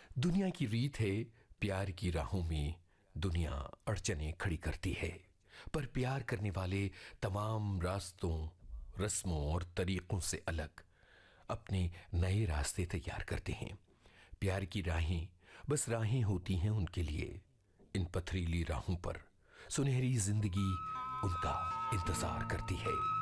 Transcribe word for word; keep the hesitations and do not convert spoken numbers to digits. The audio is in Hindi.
दुनिया की रीत है, प्यार की राहों में दुनिया अड़चने खड़ी करती है, पर प्यार करने वाले तमाम रास्तों, रस्मों और तरीकों से अलग अपने नए रास्ते तैयार करते हैं। प्यार की राहें बस राहें होती हैं उनके लिए। इन पथरीली राहों पर सुनहरी जिंदगी उनका इंतजार करती है।